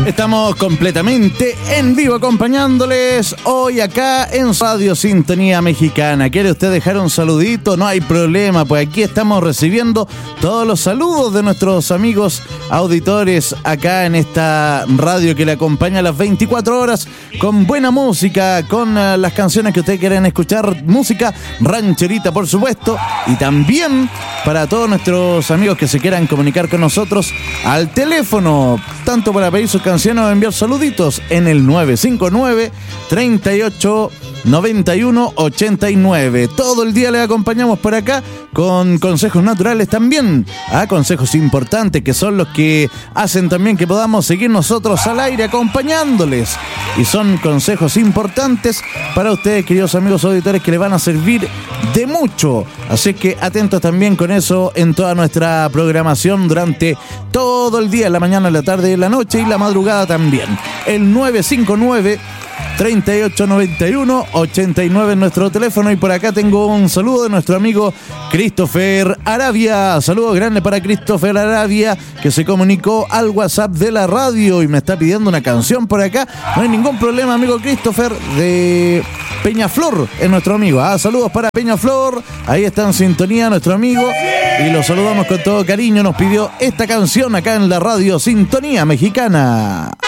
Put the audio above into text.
Estamos completamente en vivo acompañándoles hoy acá en Radio Sintonía Mexicana. ¿Quiere usted dejar un saludito? No hay problema, pues aquí estamos recibiendo todos los saludos de nuestros amigos auditores acá en esta radio que le acompaña a las 24 horas con buena música, con las canciones que ustedes quieren escuchar, música rancherita por supuesto, y también para todos nuestros amigos que se quieran comunicar con nosotros al teléfono, tanto para pedir sus canciones o enviar saluditos en el 959-3891-89. Todo el día les acompañamos por acá con consejos naturales también, consejos importantes que son los que hacen también que podamos seguir nosotros al aire acompañándoles, y son consejos importantes para ustedes, queridos amigos auditores, que les van a servir de mucho, así que atentos también con eso en toda nuestra programación durante todo el día, en la mañana, en la tarde, en la noche y la madrugada también. El 959-3891-89 en nuestro teléfono, y por acá tengo un saludo de nuestro amigo Christopher Arabia. Saludos grandes para Christopher Arabia, que se comunicó al WhatsApp de la radio y me está pidiendo una canción por acá. No hay ningún problema, amigo Christopher, de Peñaflor es nuestro amigo. Saludos para Peñaflor, ahí está en sintonía nuestro amigo y lo saludamos con todo cariño. Nos pidió esta canción acá en la radio Sintonía Mexicana.